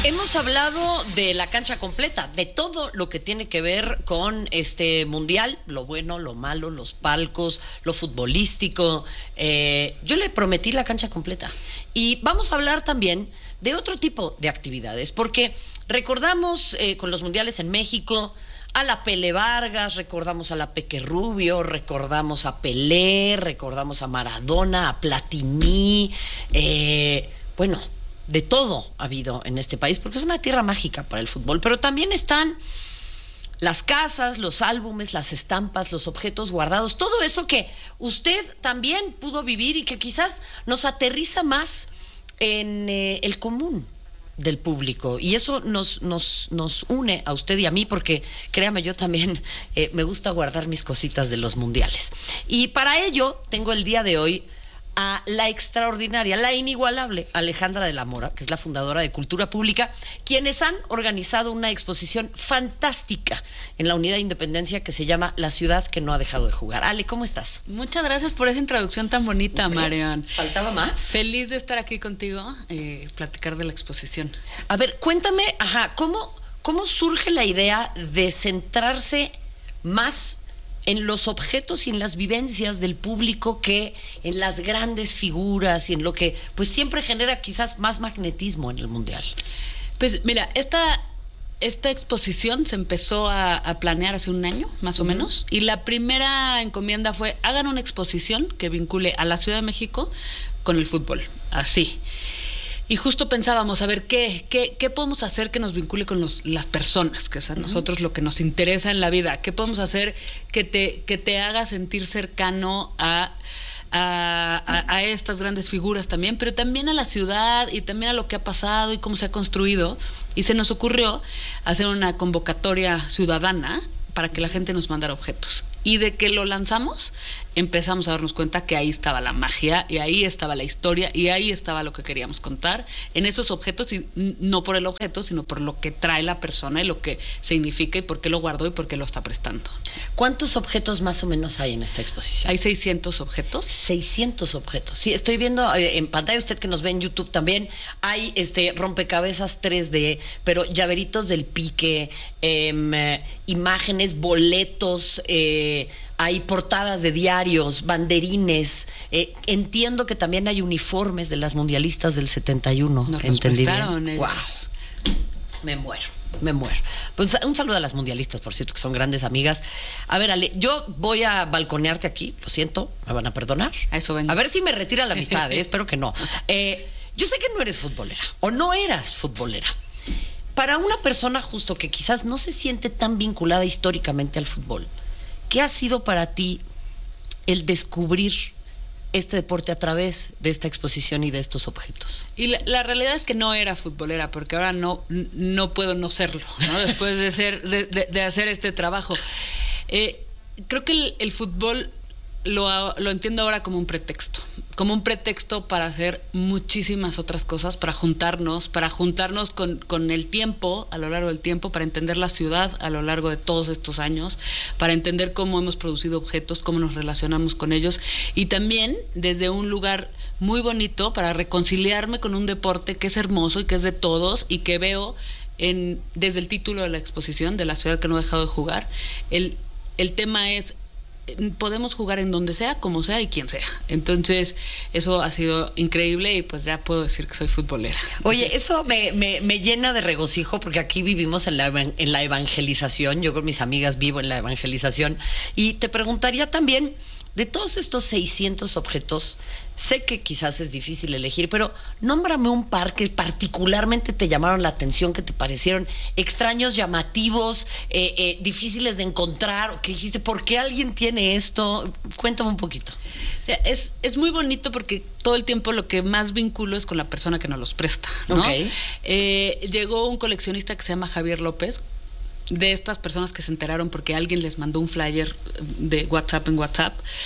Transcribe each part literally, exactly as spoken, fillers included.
Hemos hablado de la cancha completa, de todo lo que tiene que ver con este mundial, lo bueno, lo malo, los palcos, lo futbolístico. Eh, yo le prometí la cancha completa. Y vamos a hablar también de otro tipo de actividades, porque recordamos eh, con los mundiales en México a la Pele Vargas, recordamos a la Peque Rubio, recordamos a Pelé, recordamos a Maradona, a Platini, eh, bueno, de todo ha habido en este país, porque es una tierra mágica para el fútbol, pero también están las casas, los álbumes, las estampas, los objetos guardados, todo eso que usted también pudo vivir y que quizás nos aterriza más en eh, el común del público, y eso nos, nos, nos une a usted y a mí, porque créame, yo también eh, me gusta guardar mis cositas de los mundiales. Y para ello tengo el día de hoy a la extraordinaria, la inigualable Alejandra de la Mora, que es la fundadora de Cultura Pública, quienes han organizado una exposición fantástica en la Unidad de Independencia que se llama La Ciudad que no ha dejado de jugar. Ale, ¿cómo estás? Muchas gracias por esa introducción tan bonita, Marian. ¿Faltaba más? Feliz de estar aquí contigo, eh, platicar de la exposición. A ver, cuéntame, ajá, ¿cómo, cómo surge la idea de centrarse más en los objetos y en las vivencias del público que en las grandes figuras y en lo que pues siempre genera quizás más magnetismo en el mundial? Pues mira, esta, esta exposición se empezó a, a planear hace un año, más o uh-huh. menos, y la primera encomienda fue: hagan una exposición que vincule a la Ciudad de México con el fútbol, así. Y justo pensábamos, a ver, ¿qué, qué, qué podemos hacer que nos vincule con los, las personas? Que es a uh-huh. nosotros lo que nos interesa en la vida. ¿Qué podemos hacer que te, que te haga sentir cercano a, a, a, a estas grandes figuras también, pero también a la ciudad y también a lo que ha pasado y cómo se ha construido? Y se nos ocurrió hacer una convocatoria ciudadana para que la gente nos mandara objetos. Y de que lo lanzamos, empezamos a darnos cuenta que ahí estaba la magia, y ahí estaba la historia, y ahí estaba lo que queríamos contar en esos objetos, y no por el objeto, sino por lo que trae la persona y lo que significa y por qué lo guardó y por qué lo está prestando. ¿Cuántos objetos más o menos hay en esta exposición? Hay seiscientos objetos. seiscientos objetos. Sí, estoy viendo eh, en pantalla, usted que nos ve en YouTube también, hay este rompecabezas tres D, pero llaveritos del Pique, eh, imágenes, boletos, eh, hay portadas de diarios, banderines. Eh, entiendo que también hay uniformes de las mundialistas del setenta y uno. Nos ¿Entendí los prestaron bien? Wow. Me muero, me muero. Pues un saludo a las mundialistas, por cierto, que son grandes amigas. A ver, Ale, yo voy a balconearte aquí, lo siento, me van a perdonar. A eso vengo. A ver si me retira la amistad, ¿eh? Espero que no. Eh, yo sé que no eres futbolera, o no eras futbolera. Para una persona justo que quizás no se siente tan vinculada históricamente al fútbol, ¿qué ha sido para ti el descubrir este deporte a través de esta exposición y de estos objetos? Y la, la realidad es que no era futbolera, porque ahora no, no puedo no serlo, ¿no? Después de ser, de, de, de hacer este trabajo. Eh, creo que el, el fútbol lo, lo entiendo ahora como un pretexto, como un pretexto para hacer muchísimas otras cosas, para juntarnos, para juntarnos con, con el tiempo, a lo largo del tiempo, para entender la ciudad a lo largo de todos estos años, para entender cómo hemos producido objetos, cómo nos relacionamos con ellos, y también desde un lugar muy bonito para reconciliarme con un deporte que es hermoso y que es de todos, y que veo en, desde el título de la exposición, de La Ciudad que no ha dejado de jugar, el, el tema es: podemos jugar en donde sea, como sea y quien sea. Entonces, eso ha sido increíble, y pues ya puedo decir que soy futbolera. Oye, eso me, me, me llena de regocijo, porque aquí vivimos en la, en la evangelización. Yo con mis amigas vivo en la evangelización. Y te preguntaría también, de todos estos seiscientos objetos, sé que quizás es difícil elegir, pero nómbrame un par que particularmente te llamaron la atención, que te parecieron extraños, llamativos, eh, eh, difíciles de encontrar, o que dijiste, ¿por qué alguien tiene esto? Cuéntame un poquito. Es, es muy bonito, porque todo el tiempo lo que más vinculo es con la persona que nos los presta, ¿no? Okay. Eh, llegó un coleccionista que se llama Javier López, de estas personas que se enteraron porque alguien les mandó un flyer de WhatsApp en WhatsApp,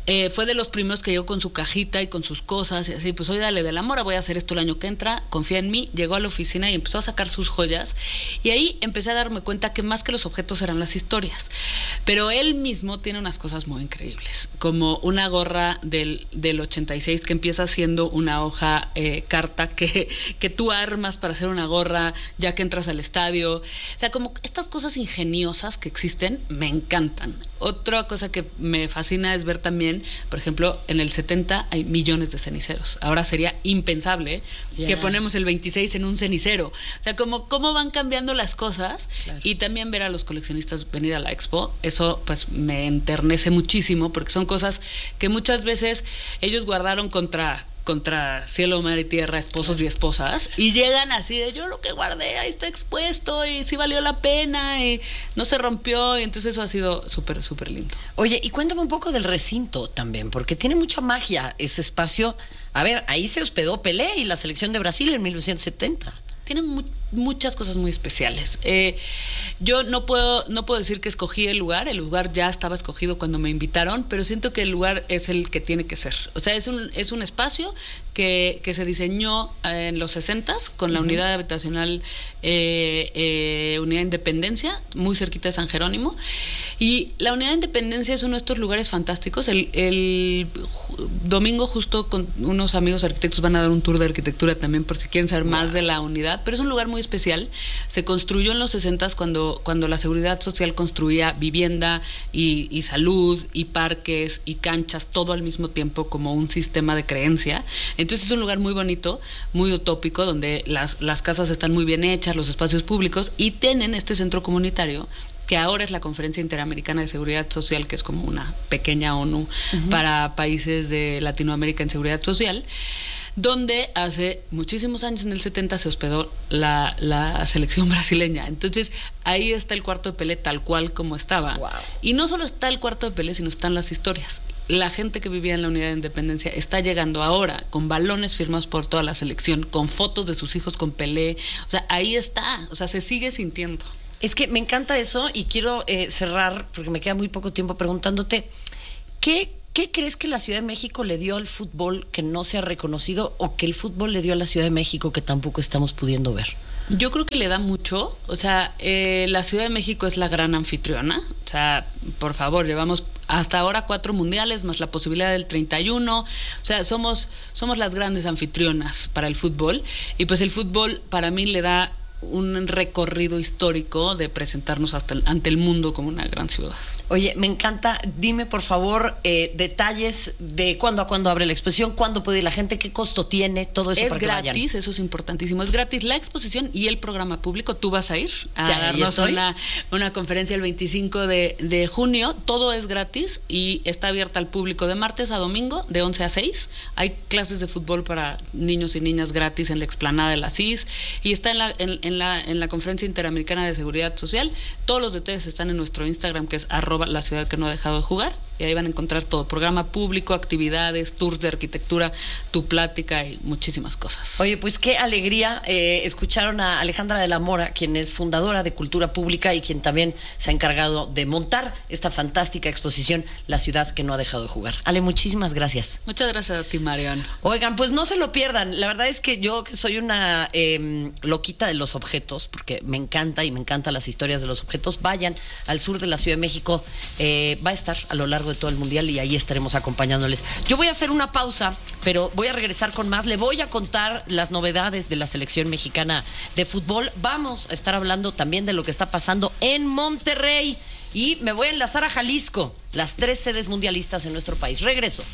Eh, fue de los primeros que llegó con su cajita y con sus cosas y así, pues hoy dale de la Mora, voy a hacer esto el año que entra, confía en mí. Llegó a la oficina y empezó a sacar sus joyas y ahí empecé a darme cuenta que más que los objetos eran las historias. Pero él mismo tiene unas cosas muy increíbles, como una gorra del, del ochenta y seis que empieza siendo una hoja eh, carta que, que tú armas para hacer una gorra ya que entras al estadio. O sea, como estas cosas ingeniosas que existen me encantan. Otra cosa que me fascina es ver también, por ejemplo, en el setenta hay millones de ceniceros. Ahora sería impensable yeah. que ponemos el veintiséis en un cenicero. O sea, como cómo van cambiando las cosas. Claro. Y también ver a los coleccionistas venir a la expo, eso pues me enternece muchísimo porque son cosas que muchas veces ellos guardaron contra... contra cielo, mar y tierra, esposos y esposas, y llegan así de yo lo que guardé, ahí está expuesto, y sí valió la pena, y no se rompió, y entonces eso ha sido súper, súper lindo. Oye, y cuéntame un poco del recinto también, porque tiene mucha magia ese espacio. A ver, ahí se hospedó Pelé y la selección de Brasil en mil novecientos setenta. Tiene mu- muchas cosas muy especiales. Eh, yo no puedo, no puedo decir que escogí el lugar, el lugar ya estaba escogido cuando me invitaron, pero siento que el lugar es el que tiene que ser. O sea, es un, es un espacio que, que se diseñó en los sesentas con la uh-huh. unidad habitacional eh, eh, Unidad de Independencia, muy cerquita de San Jerónimo. Y la Unidad de Independencia es uno de estos lugares fantásticos. El, el domingo justo con unos amigos arquitectos van a dar un tour de arquitectura también por si quieren saber más de la unidad, pero es un lugar muy especial. Se construyó en los sesentas cuando, cuando la Seguridad Social construía vivienda y, y salud y parques y canchas, todo al mismo tiempo como un sistema de creencia. Entonces es un lugar muy bonito, muy utópico, donde las, las casas están muy bien hechas, los espacios públicos, y tienen este centro comunitario que ahora es la Conferencia Interamericana de Seguridad Social, que es como una pequeña ONU uh-huh. para países de Latinoamérica en seguridad social, donde hace muchísimos años, en el setenta, se hospedó la, la selección brasileña. Entonces, ahí está el cuarto de Pelé tal cual como estaba. Wow. Y no solo está el cuarto de Pelé, sino están las historias. La gente que vivía en la Unidad de Independencia está llegando ahora con balones firmados por toda la selección, con fotos de sus hijos con Pelé. O sea, ahí está. O sea, se sigue sintiendo. Es que me encanta eso y quiero eh, cerrar, porque me queda muy poco tiempo, preguntándote, ¿qué, ¿qué crees que la Ciudad de México le dio al fútbol que no se ha reconocido o que el fútbol le dio a la Ciudad de México que tampoco estamos pudiendo ver? Yo creo que le da mucho. O sea, eh, la Ciudad de México es la gran anfitriona. O sea, por favor, llevamos hasta ahora cuatro mundiales, más la posibilidad del treinta y uno. O sea, somos, somos las grandes anfitrionas para el fútbol. Y pues el fútbol para mí le da un recorrido histórico de presentarnos hasta el, ante el mundo como una gran ciudad. Oye, me encanta. Dime, por favor, eh, detalles de cuándo a cuándo abre la exposición, cuándo puede ir la gente, qué costo tiene, todo eso. Es para gratis, que vayan. Eso es importantísimo. Es gratis la exposición y el programa público. Tú vas a ir a ya, darnos una, una conferencia el veinticinco de, de junio. Todo es gratis y está abierta al público de martes a domingo, de once a seis. Hay clases de fútbol para niños y niñas gratis en la explanada de la C I S y está en la, en, en la, en la Conferencia Interamericana de Seguridad Social. Todos los detalles están en nuestro Instagram, que es arroba la ciudad que no ha dejado de jugar, y ahí van a encontrar todo, programa público, actividades, tours de arquitectura, tu plática y muchísimas cosas. Oye, pues qué alegría. Eh, escucharon a Alejandra de la Mora, quien es fundadora de Cultura Pública y quien también se ha encargado de montar esta fantástica exposición, La ciudad que no ha dejado de jugar. Ale, muchísimas gracias. Muchas gracias a ti, Mariano. Oigan, pues no se lo pierdan. La verdad es que yo que soy una eh, loquita de los objetos, porque me encanta y me encantan las historias de los objetos, vayan al sur de la Ciudad de México. Eh, va a estar a lo largo de todo el mundial y ahí estaremos acompañándoles. Yo voy a hacer una pausa, pero voy a regresar con más. Le voy a contar las novedades de la selección mexicana de fútbol. Vamos a estar hablando también de lo que está pasando en Monterrey y me voy a enlazar a Jalisco, las tres sedes mundialistas en nuestro país. Regreso.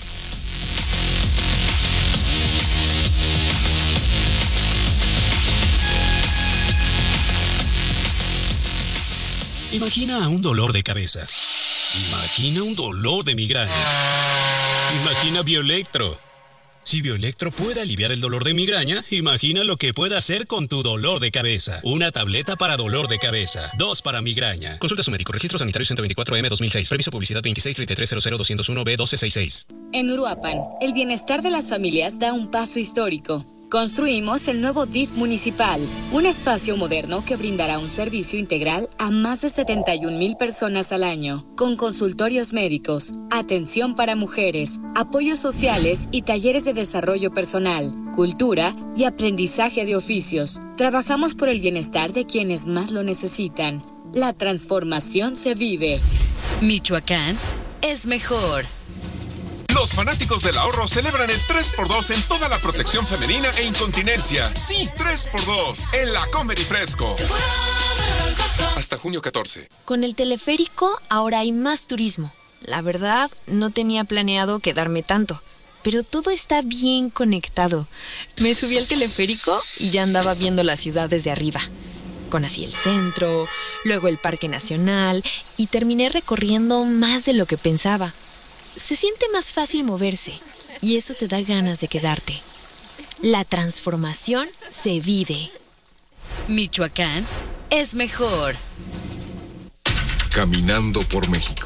Imagina un dolor de cabeza. Imagina un dolor de migraña. Imagina Bioelectro. Si Bioelectro puede aliviar el dolor de migraña, imagina lo que puede hacer con tu dolor de cabeza. Una tableta para dolor de cabeza. Dos para migraña. Consulta a su médico. Registro sanitario ciento veinticuatro M dos mil seis. Permiso publicidad veintiséis treinta y tres cero cero doscientos uno B doce sesenta y seis. En Uruapan, el bienestar de las familias da un paso histórico. Construimos el nuevo D I F municipal, un espacio moderno que brindará un servicio integral a más de setenta y un mil personas al año, con consultorios médicos, atención para mujeres, apoyos sociales y talleres de desarrollo personal, cultura y aprendizaje de oficios. Trabajamos por el bienestar de quienes más lo necesitan. La transformación se vive. Michoacán es mejor. Los fanáticos del ahorro celebran el tres por dos en toda la protección femenina e incontinencia. Sí, tres por dos en la Comer y Fresco. Hasta junio catorce. Con el teleférico ahora hay más turismo. La verdad, no tenía planeado quedarme tanto, pero todo está bien conectado. Me subí al teleférico y ya andaba viendo la ciudad desde arriba. Conocí el centro, luego el Parque Nacional y terminé recorriendo más de lo que pensaba. Se siente más fácil moverse y eso te da ganas de quedarte. La transformación se vive. Michoacán es mejor. Caminando por México.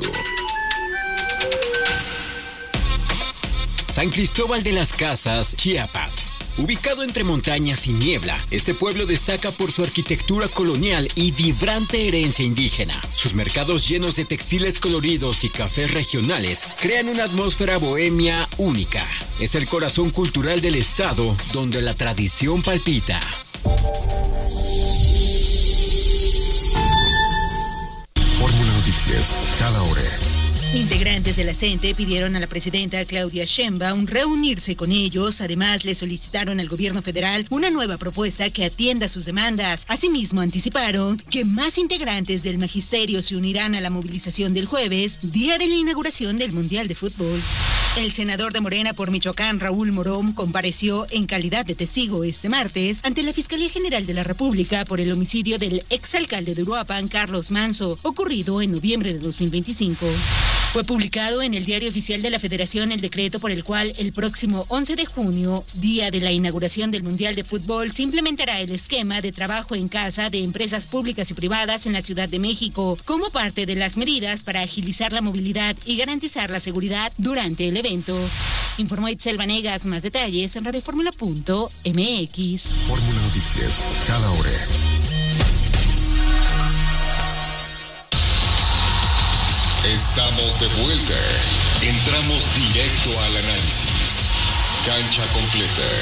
San Cristóbal de las Casas, Chiapas. Ubicado entre montañas y niebla, este pueblo destaca por su arquitectura colonial y vibrante herencia indígena. Sus mercados llenos de textiles coloridos y cafés regionales crean una atmósfera bohemia única. Es el corazón cultural del estado, donde la tradición palpita. Fórmula Noticias, cada hora. Integrantes de la C E N T E pidieron a la presidenta Claudia Sheinbaum reunirse con ellos. Además, le solicitaron al gobierno federal una nueva propuesta que atienda sus demandas. Asimismo, anticiparon que más integrantes del magisterio se unirán a la movilización del jueves, día de la inauguración del Mundial de Fútbol. El senador de Morena por Michoacán, Raúl Morón, compareció en calidad de testigo este martes ante la Fiscalía General de la República por el homicidio del exalcalde de Uruapan, Carlos Manso, ocurrido en noviembre de dos mil veinticinco. Fue publicado en el Diario Oficial de la Federación el decreto por el cual el próximo once de junio, día de la inauguración del Mundial de Fútbol, se implementará el esquema de trabajo en casa de empresas públicas y privadas en la Ciudad de México, como parte de las medidas para agilizar la movilidad y garantizar la seguridad durante el evento. Informó Itzel Vanegas. Más detalles en radioformula punto m x. Fórmula Noticias, cada hora. Estamos de vuelta. Entramos directo al análisis. Cancha completa.